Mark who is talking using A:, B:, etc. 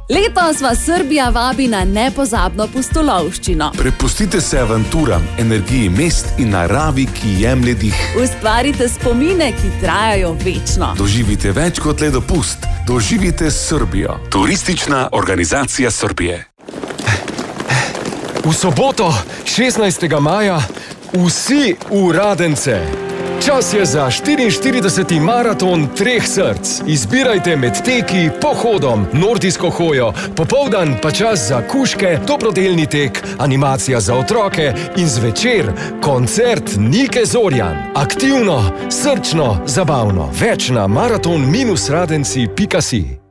A: Letos vas Srbija vabi na nepozabno pustolovščino.
B: Prepustite se avanturam, energiji mest in naravi, ki jemlje dih.
A: Ustvarite spomine, ki trajajo večno.
B: Doživite več kot le dopust. Doživite Srbijo. Turistična organizacija Srbije.
C: V soboto, 16. maja, vsi v Radence. Čas je za 44. maraton treh src. Izbirajte med teki, pohodom, nordijsko hojo, popoldan pa čas za kuške, dobrodelni tek, animacija za otroke in zvečer koncert Nike Zorjan. Aktivno, srčno, zabavno. Več na maraton-radenci.si.